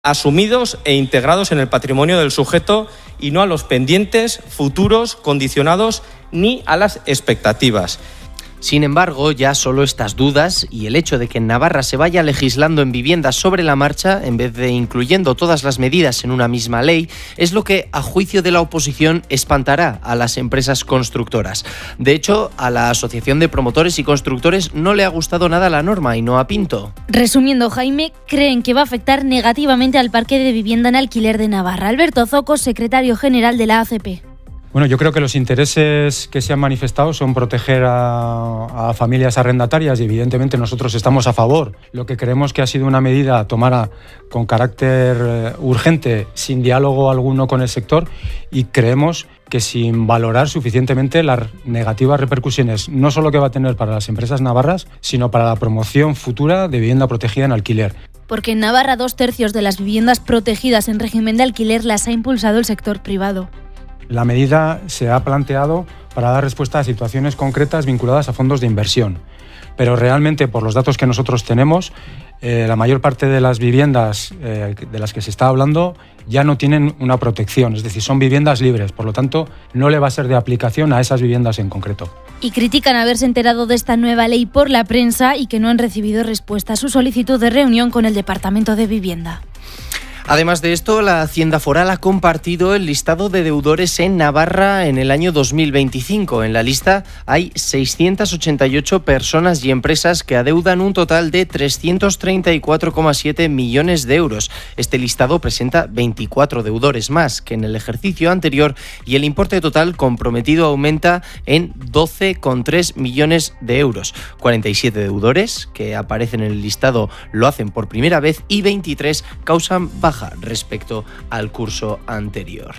asumidos e integrados en el patrimonio del sujeto y no a los pendientes, futuros, condicionados ni a las expectativas. Sin embargo, ya solo estas dudas y el hecho de que en Navarra se vaya legislando en viviendas sobre la marcha, en vez de incluyendo todas las medidas en una misma ley, es lo que, a juicio de la oposición, espantará a las empresas constructoras. De hecho, a la Asociación de Promotores y Constructores no le ha gustado nada la norma y no a Pinto. Resumiendo, Jaime, creen que va a afectar negativamente al parque de vivienda en alquiler de Navarra. Alberto Zoco, secretario general de la ACP. Bueno, yo creo que los intereses que se han manifestado son proteger a familias arrendatarias y evidentemente nosotros estamos a favor. Lo que creemos que ha sido una medida tomada con carácter urgente, sin diálogo alguno con el sector, y creemos que sin valorar suficientemente las negativas repercusiones, no solo que va a tener para las empresas navarras, sino para la promoción futura de vivienda protegida en alquiler. Porque en Navarra 2/3 de las viviendas protegidas en régimen de alquiler las ha impulsado el sector privado. La medida se ha planteado para dar respuesta a situaciones concretas vinculadas a fondos de inversión. Pero realmente, por los datos que nosotros tenemos, la mayor parte de las viviendas de las que se está hablando ya no tienen una protección, es decir, son viviendas libres, por lo tanto, no le va a ser de aplicación a esas viviendas en concreto. Y critican haberse enterado de esta nueva ley por la prensa y que no han recibido respuesta a su solicitud de reunión con el Departamento de Vivienda. Además de esto, la Hacienda Foral ha compartido el listado de deudores en Navarra en el año 2025. En la lista hay 688 personas y empresas que adeudan un total de 334,7 millones de euros. Este listado presenta 24 deudores más que en el ejercicio anterior y el importe total comprometido aumenta en 12,3 millones de euros. 47 deudores que aparecen en el listado lo hacen por primera vez y 23 causan baja respecto al curso anterior.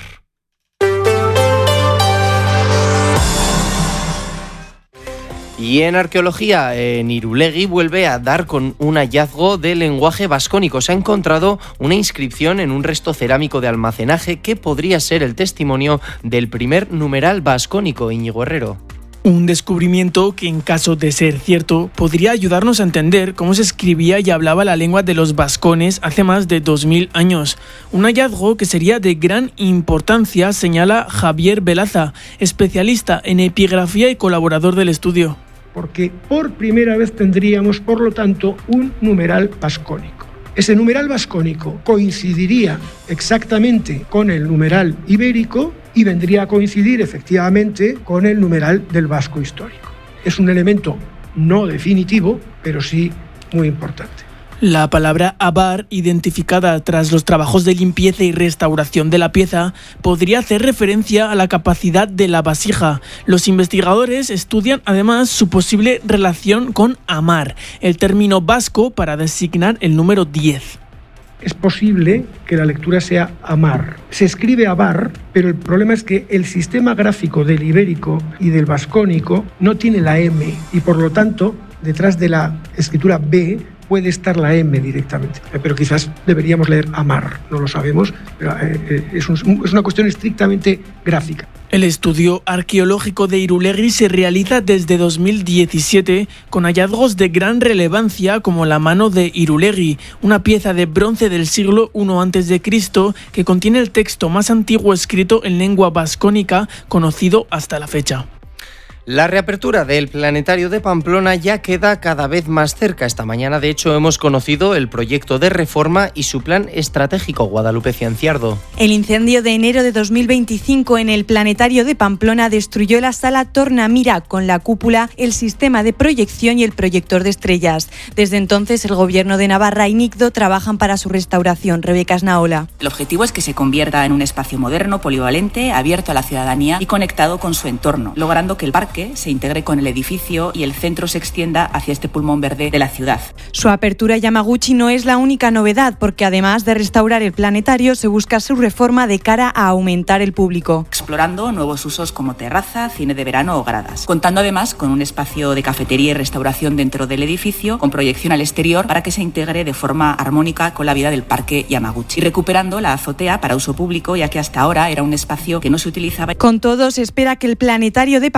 Y en arqueología, en Irulegui vuelve a dar con un hallazgo de lenguaje vascónico. Se ha encontrado una inscripción en un resto cerámico de almacenaje que podría ser el testimonio del primer numeral vascónico. Íñigo Herrero. Un descubrimiento que, en caso de ser cierto, podría ayudarnos a entender cómo se escribía y hablaba la lengua de los vascones hace más de 2000 años. Un hallazgo que sería de gran importancia, señala Javier Velaza, especialista en epigrafía y colaborador del estudio. Porque por primera vez tendríamos, por lo tanto, un numeral vascónico. Ese numeral vascónico coincidiría exactamente con el numeral ibérico y vendría a coincidir efectivamente con el numeral del vasco histórico. Es un elemento no definitivo, pero sí muy importante. La palabra abar, identificada tras los trabajos de limpieza y restauración de la pieza, podría hacer referencia a la capacidad de la vasija. Los investigadores estudian además su posible relación con amar, el término vasco para designar el número 10. Es posible que la lectura sea amar. Se escribe abar, pero el problema es que el sistema gráfico del ibérico y del vascónico no tiene la M y por lo tanto, detrás de la escritura B puede estar la M directamente. Pero quizás deberíamos leer amar, no lo sabemos, pero es una cuestión estrictamente gráfica. El estudio arqueológico de Irulegui se realiza desde 2017 con hallazgos de gran relevancia como la mano de Irulegui, una pieza de bronce del siglo I a.C. que contiene el texto más antiguo escrito en lengua vascónica conocido hasta la fecha. La reapertura del Planetario de Pamplona ya queda cada vez más cerca. Esta mañana, de hecho, hemos conocido el proyecto de reforma y su plan estratégico. Guadalupe Cianciardo. El incendio de enero de 2025 en el Planetario de Pamplona destruyó la sala Tornamira con la cúpula, el sistema de proyección y el proyector de estrellas. Desde entonces, el Gobierno de Navarra y NICDO trabajan para su restauración. Rebeca Esnaola. El objetivo es que se convierta en un espacio moderno, polivalente, abierto a la ciudadanía y conectado con su entorno, logrando que el parque se integre con el edificio y el centro se extienda hacia este pulmón verde de la ciudad. Su apertura Yamaguchi no es la única novedad, porque además de restaurar el planetario, se busca su reforma de cara a aumentar el público. Explorando nuevos usos como terraza, cine de verano o gradas. Contando además con un espacio de cafetería y restauración dentro del edificio, con proyección al exterior para que se integre de forma armónica con la vida del parque Yamaguchi. Y recuperando la azotea para uso público, ya que hasta ahora era un espacio que no se utilizaba. Con todo, se espera que el Planetario de Pamplona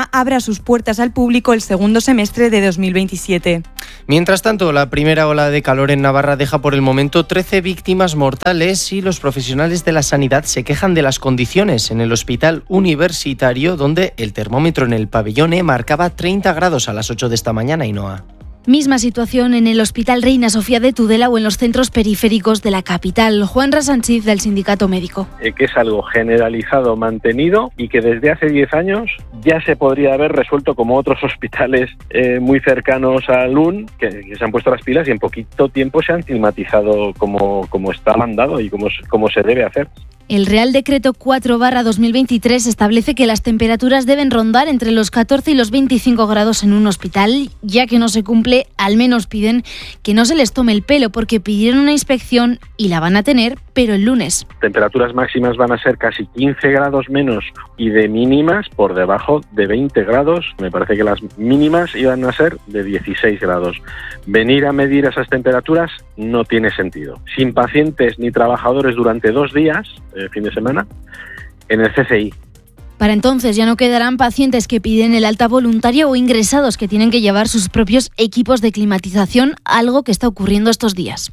Pamplona abra sus puertas al público el segundo semestre de 2027. Mientras tanto, la primera ola de calor en Navarra deja por el momento 13 víctimas mortales y los profesionales de la sanidad se quejan de las condiciones en el hospital universitario, donde el termómetro en el pabellón E marcaba 30 grados a las 8 de esta mañana, Ainhoa. Misma situación en el Hospital Reina Sofía de Tudela o en los centros periféricos de la capital. Juanra Sánchez, del Sindicato Médico. Que es algo generalizado, mantenido y que desde hace 10 años ya se podría haber resuelto como otros hospitales muy cercanos a LUN, que se han puesto las pilas y en poquito tiempo se han climatizado como está mandado y como se debe hacer. El Real Decreto 4/2023 establece que las temperaturas deben rondar entre los 14 y los 25 grados en un hospital. Ya que no se cumple, al menos piden que no se les tome el pelo porque pidieron una inspección y la van a tener, pero el lunes. Temperaturas máximas van a ser casi 15 grados menos y de mínimas por debajo de 20 grados. Me parece que las mínimas iban a ser de 16 grados. Venir a medir esas temperaturas no tiene sentido. Sin pacientes ni trabajadores durante 2 días, fin de semana, en el CCI. Para entonces ya no quedarán pacientes que piden el alta voluntaria o ingresados que tienen que llevar sus propios equipos de climatización, algo que está ocurriendo estos días.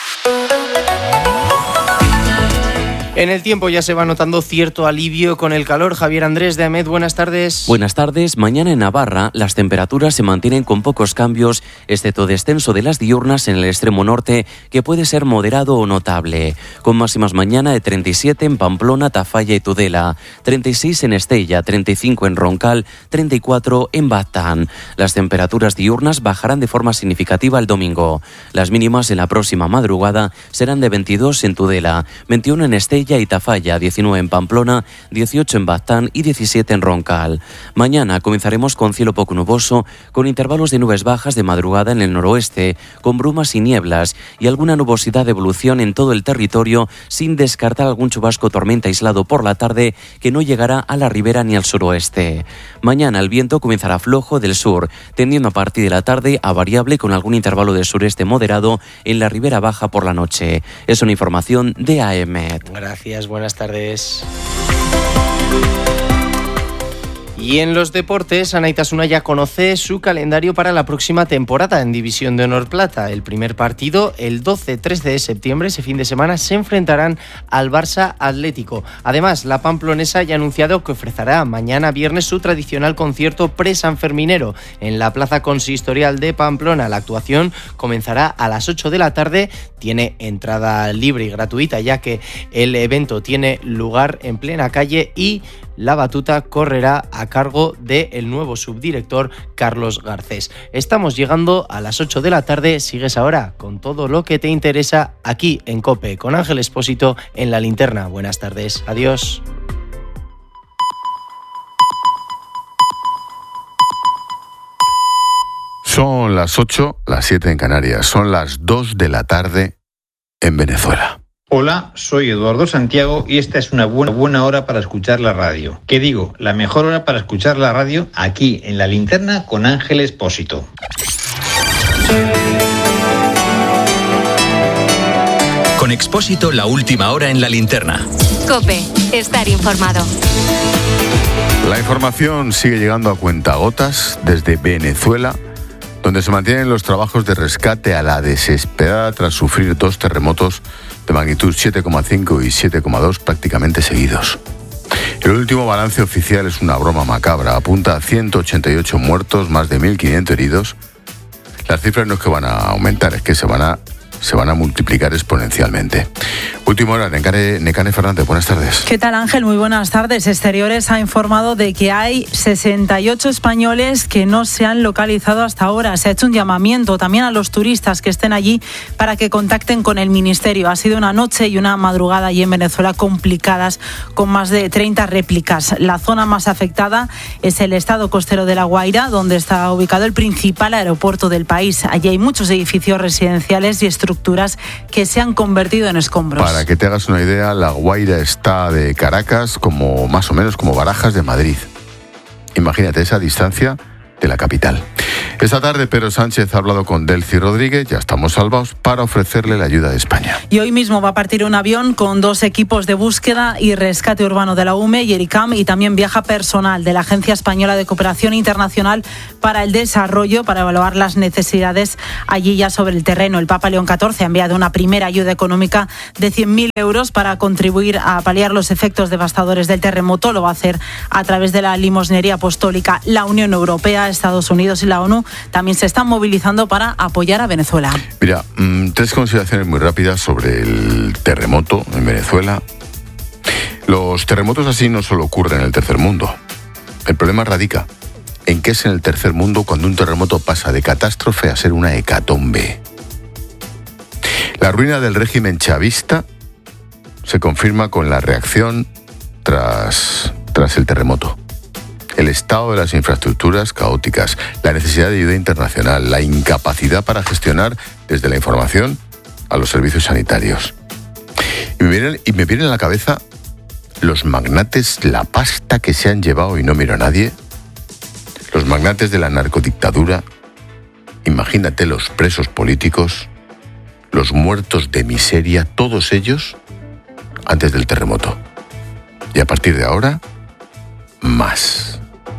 En el tiempo ya se va notando cierto alivio con el calor. Javier Andrés de AMED, buenas tardes. Buenas tardes. Mañana en Navarra las temperaturas se mantienen con pocos cambios, excepto descenso de las diurnas en el extremo norte, que puede ser moderado o notable. Con máximas mañana de 37 en Pamplona, Tafalla y Tudela, 36 en Estella, 35 en Roncal, 34 en Baztán. Las temperaturas diurnas bajarán de forma significativa el domingo. Las mínimas en la próxima madrugada serán de 22 en Tudela, 21 en Estella y Tafalla, 19 en Pamplona, 18 en Baztán y 17 en Roncal. Mañana comenzaremos con cielo poco nuboso, con intervalos de nubes bajas de madrugada en el noroeste, con brumas y nieblas y alguna nubosidad de evolución en todo el territorio, sin descartar algún chubasco o tormenta aislado por la tarde que no llegará a la ribera ni al suroeste. Mañana el viento comenzará flojo del sur, tendiendo a partir de la tarde a variable con algún intervalo de sureste moderado en la ribera baja por la noche. Es una información de AEMET. Gracias, buenas tardes. Y en los deportes, Anaitasuna ya conoce su calendario para la próxima temporada en División de Honor Plata. El primer partido, el 12-13 de septiembre, ese fin de semana, se enfrentarán al Barça Atlético. Además, la pamplonesa ya ha anunciado que ofrecerá mañana viernes su tradicional concierto pre-sanferminero en la Plaza Consistorial de Pamplona. La actuación comenzará a las 8 de la tarde. Tiene entrada libre y gratuita, ya que el evento tiene lugar en plena calle y la batuta correrá a cargo del nuevo subdirector Carlos Garcés. Estamos llegando a las 8 de la tarde. Sigues ahora con todo lo que te interesa aquí en COPE con Ángel Expósito en La Linterna. Buenas tardes. Adiós. Son las 8, las 7 en Canarias. Son las 2 de la tarde en Venezuela. Hola, soy Eduardo Santiago y esta es una buena hora para escuchar la radio. ¿Qué digo? La mejor hora para escuchar la radio aquí en La Linterna con Ángel Expósito. Con Expósito, la última hora en La Linterna. COPE, estar informado. La información sigue llegando a cuentagotas desde Venezuela, donde se mantienen los trabajos de rescate a la desesperada tras sufrir 2 terremotos de magnitud 7,5 y 7,2 prácticamente seguidos. El último balance oficial es una broma macabra, apunta a 188 muertos, más de 1.500 heridos. Las cifras no es que van a aumentar, es que se van a multiplicar exponencialmente. Última hora, Nekane Fernández, buenas tardes. ¿Qué tal, Ángel? Muy buenas tardes. Exteriores ha informado de que hay 68 españoles que no se han localizado hasta ahora. Se ha hecho un llamamiento también a los turistas que estén allí para que contacten con el Ministerio. Ha sido una noche y una madrugada allí en Venezuela complicadas, con más de 30 réplicas. La zona más afectada es el estado costero de La Guaira, donde está ubicado el principal aeropuerto del país. Allí hay muchos edificios residenciales y estructuras que se han convertido en escombros. Para que te hagas una idea, La Guaira está de Caracas como más o menos como Barajas de Madrid. Imagínate esa distancia de la capital. Esta tarde Pedro Sánchez ha hablado con Delcy Rodríguez, ya estamos salvados, para ofrecerle la ayuda de España. Y hoy mismo va a partir un avión con 2 equipos de búsqueda y rescate urbano de la UME y ERICAM, y también viaja personal de la Agencia Española de Cooperación Internacional para el Desarrollo para evaluar las necesidades allí ya sobre el terreno. El Papa León XIV ha enviado una primera ayuda económica de 100.000 euros para contribuir a paliar los efectos devastadores del terremoto. Lo va a hacer a través de la limosnería apostólica. La Unión Europea, Estados Unidos y la ONU también se están movilizando para apoyar a Venezuela. Mira, 3 consideraciones muy rápidas sobre el terremoto en Venezuela. Los terremotos así no solo ocurren en el tercer mundo. El problema radica en que es en el tercer mundo cuando un terremoto pasa de catástrofe a ser una hecatombe. La ruina del régimen chavista se confirma con la reacción tras el terremoto. El estado de las infraestructuras caóticas, la necesidad de ayuda internacional, la incapacidad para gestionar desde la información a los servicios sanitarios. Y me vienen a la cabeza los magnates, la pasta que se han llevado y no miro a nadie. Los magnates de la narcodictadura. Imagínate los presos políticos, los muertos de miseria, todos ellos antes del terremoto. Y a partir de ahora, más.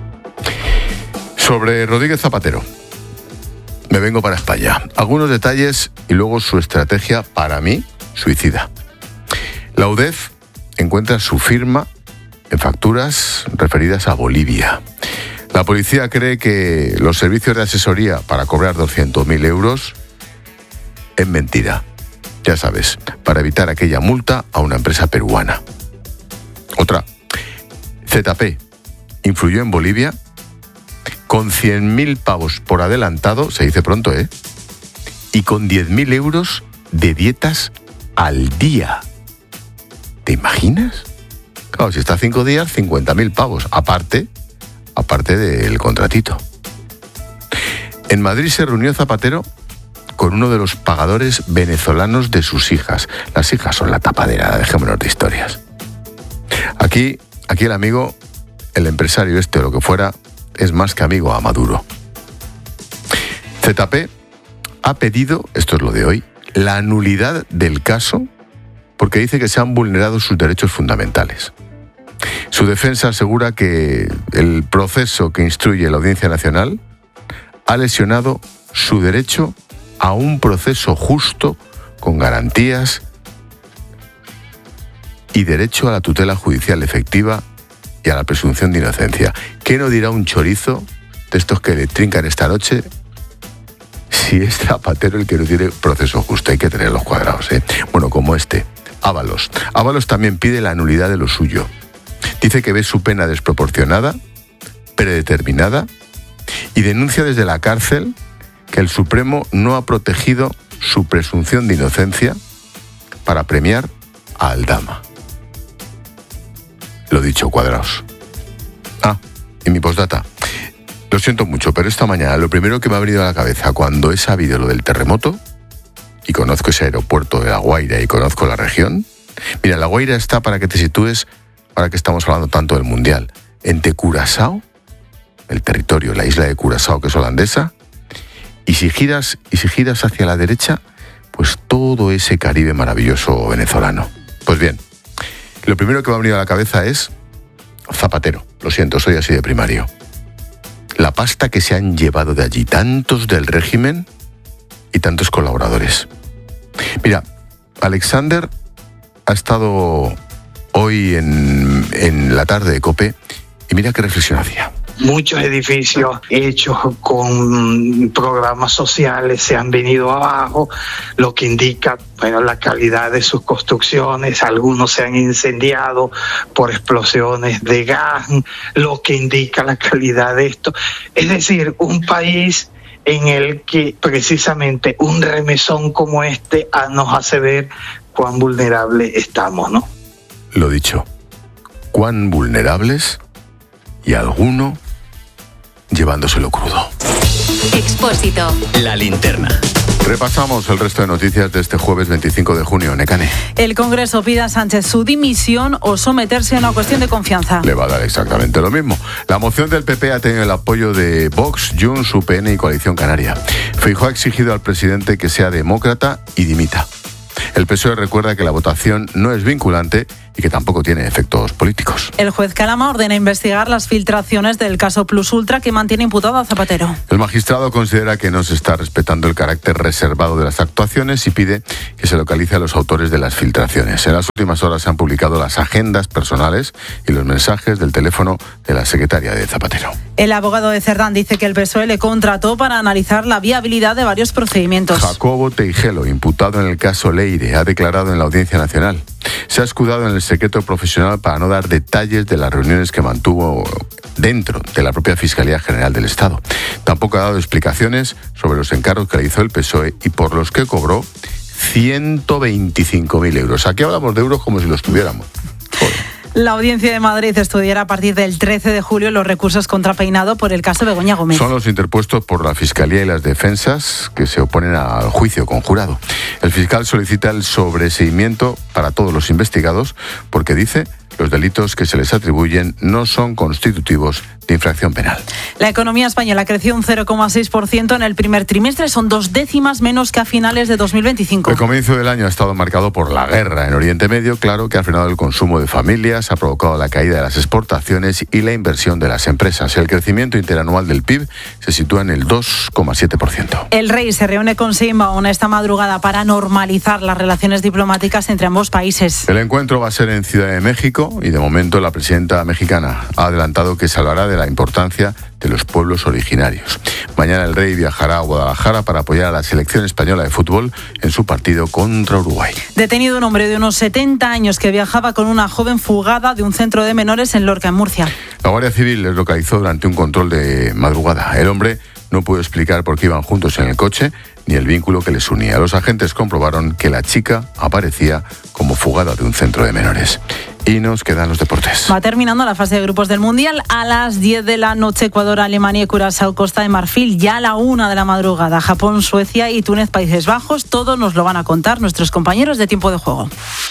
Sobre Rodríguez Zapatero, me vengo para España. Algunos detalles y luego su estrategia, para mí, suicida. La UDEF encuentra su firma en facturas referidas a Bolivia. La policía cree que los servicios de asesoría para cobrar 200.000 euros es mentira. Ya sabes, para evitar aquella multa a una empresa peruana. Otra, ZP influyó en Bolivia con 100.000 pavos por adelantado, se dice pronto, y con 10.000 euros de dietas al día. ¿Te imaginas? Claro, si está 5 días, 50.000 pavos, aparte del contratito. En Madrid se reunió Zapatero con uno de los pagadores venezolanos de sus hijas. Las hijas son la tapadera, dejémonos de historias. Aquí el amigo, el empresario o lo que fuera, es más que amigo a Maduro. ZP ha pedido, esto es lo de hoy, la nulidad del caso porque dice que se han vulnerado sus derechos fundamentales. Su defensa asegura que el proceso que instruye la Audiencia Nacional ha lesionado su derecho a un proceso justo, con garantías y derecho a la tutela judicial efectiva y a la presunción de inocencia. ¿Qué no dirá un chorizo de estos que le trincan esta noche si es Zapatero el que no tiene proceso justo? Hay que tener los cuadrados, Bueno, como Ábalos. Ábalos también pide la nulidad de lo suyo. Dice que ve su pena desproporcionada, predeterminada, y denuncia desde la cárcel que el Supremo no ha protegido su presunción de inocencia para premiar a Aldama. Lo dicho, cuadrados. Y mi postdata. Lo siento mucho, pero esta mañana lo primero que me ha venido a la cabeza cuando he sabido lo del terremoto, y conozco ese aeropuerto de La Guaira y conozco la región. Mira, La Guaira está, para que te sitúes, para que estamos hablando tanto del Mundial, entre Curazao, el territorio, la isla de Curazao, que es holandesa, y si giras hacia la derecha, pues todo ese Caribe maravilloso venezolano. Pues bien, lo primero que me ha venido a la cabeza es Zapatero. Lo siento, soy así de primario. La pasta que se han llevado de allí, tantos del régimen y tantos colaboradores. Mira, Alexander ha estado hoy en la tarde de COPE y mira qué reflexión hacía. Muchos edificios hechos con programas sociales se han venido abajo, lo que indica, la calidad de sus construcciones. Algunos se han incendiado por explosiones de gas, lo que indica la calidad de esto. Es decir, un país en el que precisamente un remesón como este nos hace ver cuán vulnerables estamos, ¿no? Lo dicho, cuán vulnerables, y alguno llevándoselo crudo. Expósito. La linterna. Repasamos el resto de noticias de este jueves 25 de junio. Nekane. El Congreso pide a Sánchez su dimisión o someterse a una cuestión de confianza. Le va a dar exactamente lo mismo. La moción del PP ha tenido el apoyo de Vox, Junts, UPN y Coalición Canaria. Feijóo ha exigido al presidente que sea demócrata y dimita. El PSOE recuerda que la votación no es vinculante y que tampoco tiene efectos políticos. El juez Calama ordena investigar las filtraciones del caso Plus Ultra que mantiene imputado a Zapatero. El magistrado considera que no se está respetando el carácter reservado de las actuaciones y pide que se localice a los autores de las filtraciones. En las últimas horas se han publicado las agendas personales y los mensajes del teléfono de la secretaria de Zapatero. El abogado de Cerdán dice que el PSOE le contrató para analizar la viabilidad de varios procedimientos. Jacobo Teijelo, imputado en el caso Leire, ha declarado en la Audiencia Nacional. Se ha escudado en el secreto profesional para no dar detalles de las reuniones que mantuvo dentro de la propia Fiscalía General del Estado. Tampoco ha dado explicaciones sobre los encargos que le hizo el PSOE y por los que cobró 125.000 euros. Aquí hablamos de euros como si los tuviéramos. La Audiencia de Madrid estudiará a partir del 13 de julio los recursos contra Peinado por el caso Begoña Gómez. Son los interpuestos por la Fiscalía y las defensas que se oponen al juicio conjurado. El fiscal solicita el sobreseimiento para todos los investigados porque dice los delitos que se les atribuyen no son constitutivos de infracción penal. La economía española creció un 0,6% en el primer trimestre, son 2 décimas menos que a finales de 2025. El comienzo del año ha estado marcado por la guerra en Oriente Medio, claro que ha frenado el consumo de familias, ha provocado la caída de las exportaciones y la inversión de las empresas. El crecimiento interanual del PIB se sitúa en el 2,7%. El rey se reúne con Sheinbaum esta madrugada para normalizar las relaciones diplomáticas entre ambos países. El encuentro va a ser en Ciudad de México y de momento la presidenta mexicana ha adelantado que se hablará de la importancia de los pueblos originarios. Mañana el rey viajará a Guadalajara para apoyar a la selección española de fútbol en su partido contra Uruguay. Detenido un hombre de unos 70 años que viajaba con una joven fugada de un centro de menores en Lorca, en Murcia. La Guardia Civil les localizó durante un control de madrugada. El hombre no pudo explicar por qué iban juntos en el coche ni el vínculo que les unía. Los agentes comprobaron que la chica aparecía como fugada de un centro de menores. Y nos quedan los deportes. Va terminando la fase de grupos del Mundial. A las 10 de la noche, Ecuador, Alemania y Curazao, Costa de Marfil. Ya a la 1 de la madrugada, Japón, Suecia y Túnez, Países Bajos. Todo nos lo van a contar nuestros compañeros de Tiempo de Juego.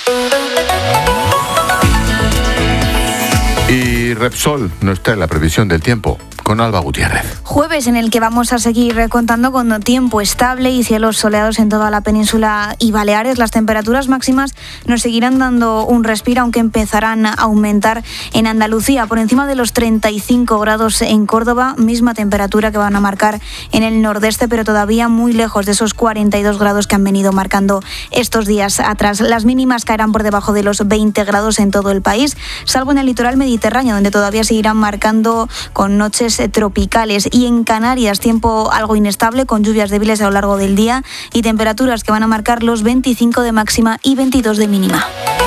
Y Repsol no está en la previsión del tiempo. Con Alba Gutiérrez. Jueves en el que vamos a seguir contando con tiempo estable y cielos soleados en toda la península y Baleares. Las temperaturas máximas nos seguirán dando un respiro, aunque empezarán a aumentar en Andalucía, por encima de los 35 grados en Córdoba, misma temperatura que van a marcar en el nordeste, pero todavía muy lejos de esos 42 grados que han venido marcando estos días atrás. Las mínimas caerán por debajo de los 20 grados en todo el país, salvo en el litoral mediterráneo, donde todavía seguirán marcando con noches tropicales, y en Canarias tiempo algo inestable con lluvias débiles a lo largo del día y temperaturas que van a marcar los 25 de máxima y 22 de mínima.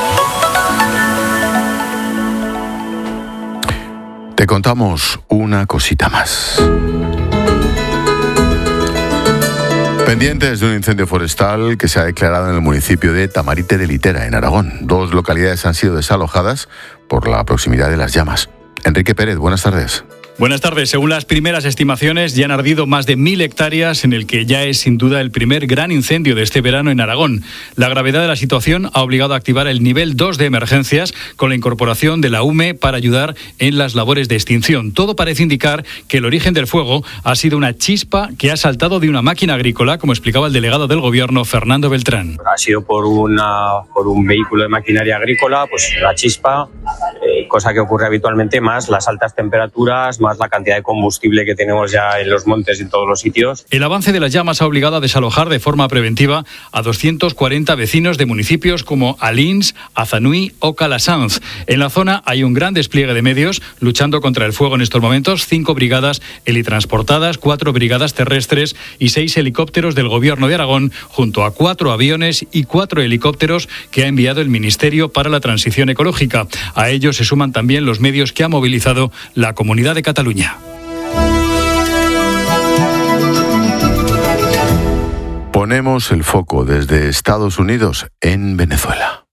Te contamos una cosita más. Pendientes de un incendio forestal que se ha declarado en el municipio de Tamarite de Litera, en Aragón. 2 localidades han sido desalojadas por la proximidad de las llamas. Enrique Pérez, buenas tardes. Buenas tardes. Según las primeras estimaciones, ya han ardido más de 1.000 hectáreas en el que ya es sin duda el primer gran incendio de este verano en Aragón. La gravedad de la situación ha obligado a activar el nivel 2 de emergencias con la incorporación de la UME para ayudar en las labores de extinción. Todo parece indicar que el origen del fuego ha sido una chispa que ha saltado de una máquina agrícola, como explicaba el delegado del Gobierno, Fernando Beltrán. Ha sido por un vehículo de maquinaria agrícola, pues la chispa, cosa que ocurre habitualmente, más las altas temperaturas, más la cantidad de combustible que tenemos ya en los montes y en todos los sitios. El avance de las llamas ha obligado a desalojar de forma preventiva a 240 vecinos de municipios como Alins, Azanui o Calasanz. En la zona hay un gran despliegue de medios luchando contra el fuego en estos momentos: 5 brigadas helitransportadas, 4 brigadas terrestres y 6 helicópteros del Gobierno de Aragón, junto a 4 aviones y 4 helicópteros que ha enviado el Ministerio para la Transición Ecológica. A ellos se suman también los medios que ha movilizado la Comunidad de Cataluña. Ponemos el foco desde Estados Unidos en Venezuela.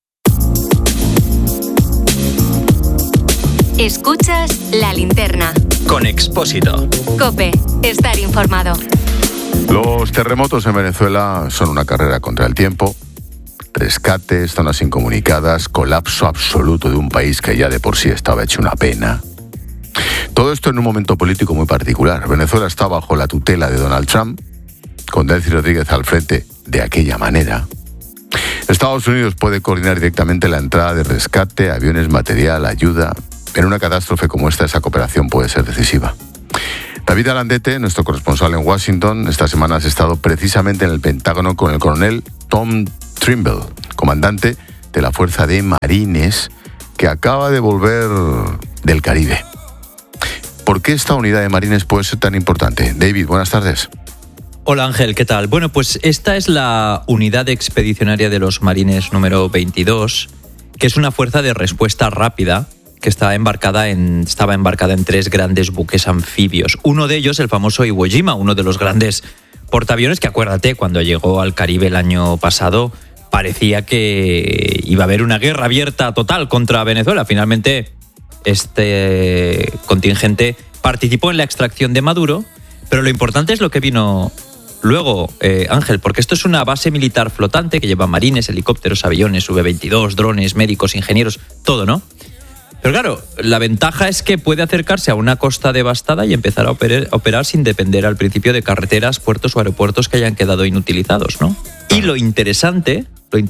Escuchas La Linterna. Con Expósito. COPE. Estar informado. Los terremotos en Venezuela son una carrera contra el tiempo. Rescates, zonas incomunicadas, colapso absoluto de un país que ya de por sí estaba hecho una pena. Todo esto en un momento político muy particular. Venezuela está bajo la tutela de Donald Trump, con Delcy Rodríguez al frente de aquella manera. Estados Unidos puede coordinar directamente la entrada de rescate, aviones, material, ayuda. En una catástrofe como esta, esa cooperación puede ser decisiva. David Alandete, nuestro corresponsal en Washington, esta semana has estado precisamente en el Pentágono con el coronel Tom Trimble, comandante de la Fuerza de Marines, que acaba de volver del Caribe. ¿Por qué esta unidad de Marines puede ser tan importante? David, buenas tardes. Hola Ángel, ¿qué tal? Bueno, pues esta es la unidad expedicionaria de los Marines número 22, que es una fuerza de respuesta rápida que estaba embarcada en 3 grandes buques anfibios. Uno de ellos, el famoso Iwo Jima, uno de los grandes portaaviones que, acuérdate, cuando llegó al Caribe el año pasado, parecía que iba a haber una guerra abierta total contra Venezuela. Finalmente, este contingente participó en la extracción de Maduro, pero lo importante es lo que vino luego, Ángel, porque esto es una base militar flotante que lleva marines, helicópteros, aviones, V-22, drones, médicos, ingenieros, todo, ¿no? Pero claro, la ventaja es que puede acercarse a una costa devastada y empezar a operar sin depender al principio de carreteras, puertos o aeropuertos que hayan quedado inutilizados, ¿no? Y lo interesante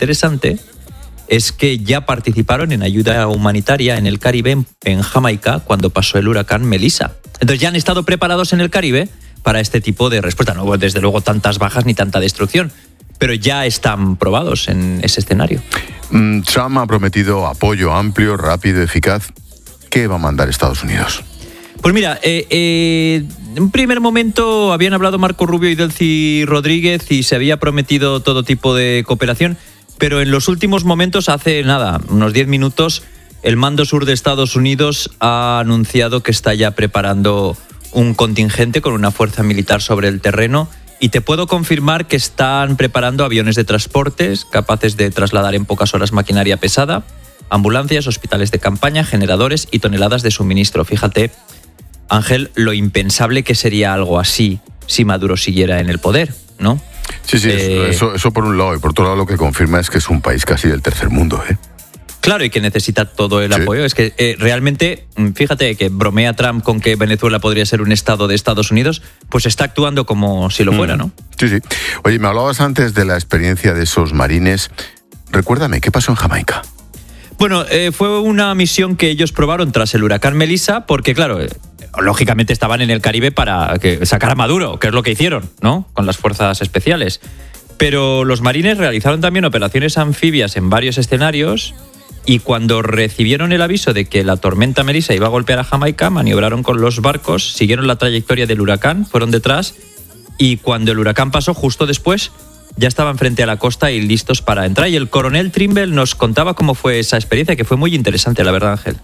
es que ya participaron en ayuda humanitaria en el Caribe, en Jamaica, cuando pasó el huracán Melissa. Entonces ya han estado preparados en el Caribe para este tipo de respuesta. No, desde luego tantas bajas ni tanta destrucción, pero ya están probados en ese escenario. Trump ha prometido apoyo amplio, rápido, eficaz. ¿Qué va a mandar Estados Unidos? Pues mira, en un primer momento habían hablado Marco Rubio y Delcy Rodríguez y se había prometido todo tipo de cooperación, pero en los últimos momentos, hace nada, unos 10 minutos, el Mando Sur de Estados Unidos ha anunciado que está ya preparando un contingente con una fuerza militar sobre el terreno. Y te puedo confirmar que están preparando aviones de transportes capaces de trasladar en pocas horas maquinaria pesada, ambulancias, hospitales de campaña, generadores y toneladas de suministro. Fíjate, Ángel, lo impensable que sería algo así si Maduro siguiera en el poder, ¿no? Sí, eso por un lado. Y por otro lado lo que confirma es que es un país casi del tercer mundo, ¿eh? Claro, y que necesita todo el apoyo. Es que realmente, fíjate que bromea Trump con que Venezuela podría ser un estado de Estados Unidos, pues está actuando como si lo fuera, ¿no? Sí. Oye, me hablabas antes de la experiencia de esos marines. Recuérdame, ¿qué pasó en Jamaica? Bueno, fue una misión que ellos probaron tras el huracán Melissa, porque claro, lógicamente estaban en el Caribe para sacar a Maduro, que es lo que hicieron, ¿no? Con las fuerzas especiales. Pero los marines realizaron también operaciones anfibias en varios escenarios. Y cuando recibieron el aviso de que la tormenta Melissa iba a golpear a Jamaica, maniobraron con los barcos, siguieron la trayectoria del huracán, fueron detrás, y cuando el huracán pasó justo después, ya estaban frente a la costa y listos para entrar. Y el coronel Trimble nos contaba cómo fue esa experiencia, que fue muy interesante, la verdad, Ángel.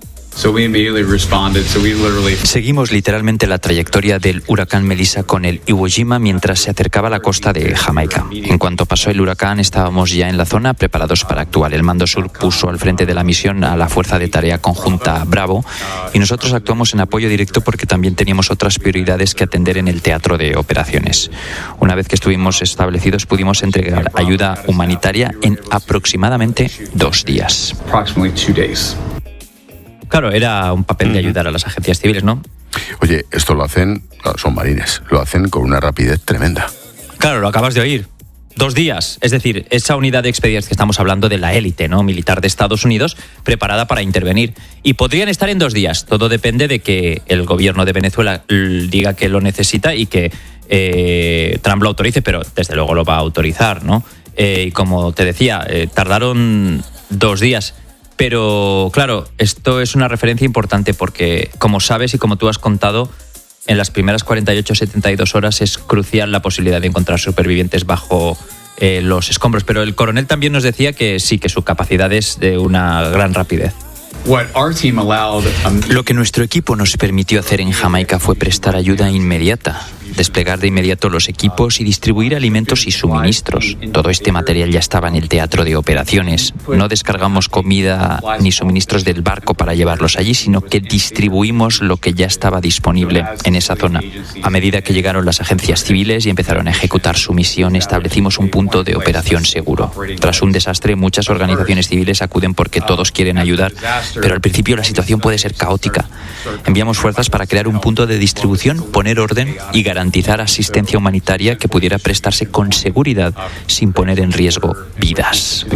Seguimos literalmente la trayectoria del huracán Melissa con el Iwo Jima mientras se acercaba a la costa de Jamaica. En cuanto pasó el huracán, estábamos ya en la zona preparados para actuar. El Mando Sur puso al frente de la misión a la Fuerza de Tarea Conjunta Bravo y nosotros actuamos en apoyo directo porque también teníamos otras prioridades que atender en el teatro de operaciones. Una vez que estuvimos establecidos, pudimos entregar ayuda humanitaria en aproximadamente 2 días. Claro, era un papel de ayudar a las agencias civiles, ¿no? Oye, esto lo hacen, son marines, lo hacen con una rapidez tremenda. Claro, lo acabas de oír. 2 días. Es decir, esa unidad de expedientes que estamos hablando de la élite, ¿no?, militar de Estados Unidos, preparada para intervenir. Y podrían estar en 2 días. Todo depende de que el gobierno de Venezuela diga que lo necesita y que Trump lo autorice, pero desde luego lo va a autorizar, ¿no? Y como te decía, tardaron 2 días. Pero claro, esto es una referencia importante porque, como sabes y como tú has contado, en las primeras 48-72 horas es crucial la posibilidad de encontrar supervivientes bajo los escombros. Pero el coronel también nos decía que sí, que su capacidad es de una gran rapidez. Lo que nuestro equipo nos permitió hacer en Jamaica fue prestar ayuda inmediata. desplegar de inmediato los equipos y distribuir alimentos y suministros. Todo este material ya estaba en el teatro de operaciones. No descargamos comida ni suministros del barco para llevarlos allí, sino que distribuimos lo que ya estaba disponible en esa zona. A medida que llegaron las agencias civiles y empezaron a ejecutar su misión, establecimos un punto de operación seguro. Tras un desastre, muchas organizaciones civiles acuden porque todos quieren ayudar, pero al principio la situación puede ser caótica. Enviamos fuerzas para crear un punto de distribución, poner orden y garantizar asistencia humanitaria que pudiera prestarse con seguridad sin poner en riesgo vidas.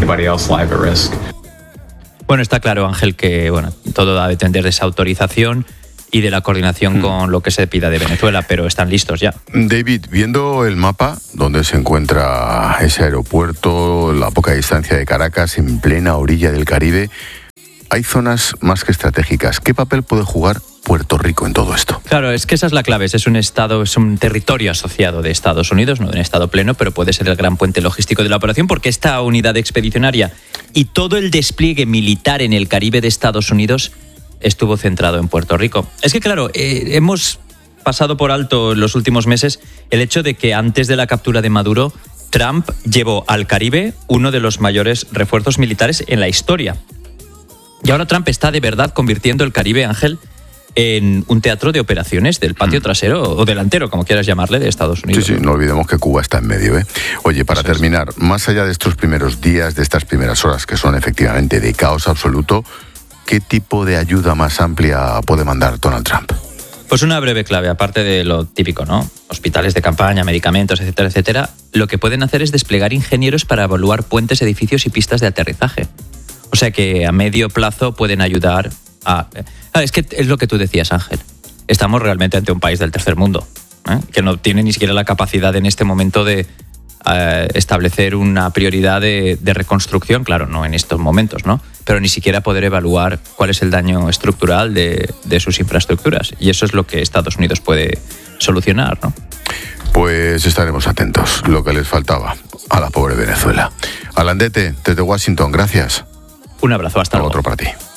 Bueno, está claro, Ángel, que todo va a depender de esa autorización y de la coordinación con lo que se pida de Venezuela, pero están listos ya. David, viendo el mapa donde se encuentra ese aeropuerto, la poca distancia de Caracas, en plena orilla del Caribe, hay zonas más que estratégicas. ¿Qué papel puede jugar Puerto Rico en todo esto? Claro, es que esa es la clave. Es un estado, es un territorio asociado de Estados Unidos, no de un estado pleno, pero puede ser el gran puente logístico de la operación, porque esta unidad expedicionaria y todo el despliegue militar en el Caribe de Estados Unidos estuvo centrado en Puerto Rico. Es que, claro, hemos pasado por alto en los últimos meses el hecho de que antes de la captura de Maduro, Trump llevó al Caribe uno de los mayores refuerzos militares en la historia. Y ahora Trump está de verdad convirtiendo el Caribe, Ángel, en un teatro de operaciones del patio trasero o delantero, como quieras llamarle, de Estados Unidos. Sí, no olvidemos que Cuba está en medio, ¿eh? Oye, para terminar, más allá de estos primeros días, de estas primeras horas, que son efectivamente de caos absoluto, ¿qué tipo de ayuda más amplia puede mandar Donald Trump? Pues una breve clave, aparte de lo típico, ¿no? Hospitales de campaña, medicamentos, etcétera, etcétera. Lo que pueden hacer es desplegar ingenieros para evaluar puentes, edificios y pistas de aterrizaje. O sea que a medio plazo pueden ayudar a... Es que es lo que tú decías, Ángel. Estamos realmente ante un país del tercer mundo, que no tiene ni siquiera la capacidad en este momento de establecer una prioridad de reconstrucción, claro, no en estos momentos, ¿no? Pero ni siquiera poder evaluar cuál es el daño estructural de sus infraestructuras. Y eso es lo que Estados Unidos puede solucionar, ¿no? Pues estaremos atentos, lo que les faltaba a la pobre Venezuela. Alandete, desde Washington, gracias. Un abrazo, hasta luego. Otro para ti.